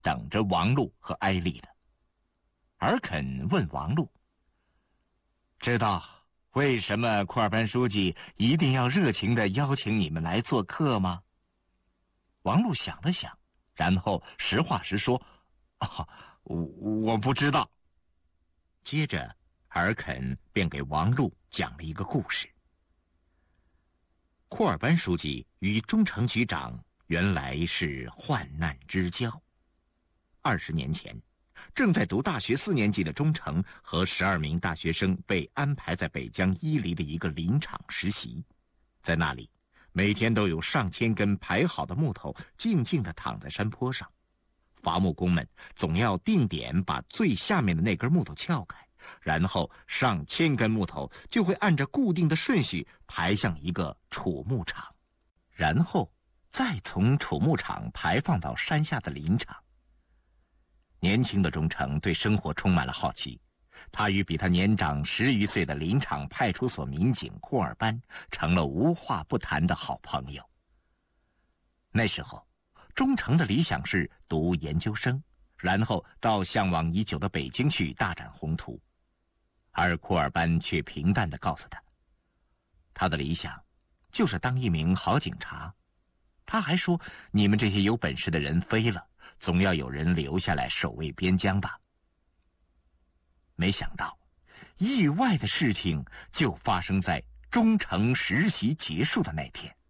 等着王禄和埃利呢。尔肯问王禄：“知道为什么库尔班书记一定要热情地邀请你们来做客吗？”王禄想了想，然后实话实说：“我不知道。”接着，尔肯便给王禄讲了一个故事。库尔班书记与中城局长原来是患难之交。20年前，正在读大学4年级的中城和12名大学生被安排在北疆伊犁的一个林场实习。在那里，每天都有上千根排好的木头静静地躺在山坡上，伐木工们总要定点把最下面的那根木头撬开，然后上千根木头就会按照固定的顺序排向一个储木场，然后再从储木场排放到山下的林场。年轻的中城对生活充满了好奇，他与比他年长10余岁的林场派出所民警库尔班成了无话不谈的好朋友。那时候，中城的理想是读研究生，然后到向往已久的北京去大展宏图，而库尔班却平淡地告诉他，他的理想就是当一名好警察。他还说，你们这些有本事的人飞了，总要有人留下来守卫边疆吧。没想到，意外的事情就发生在中城实习结束的那天。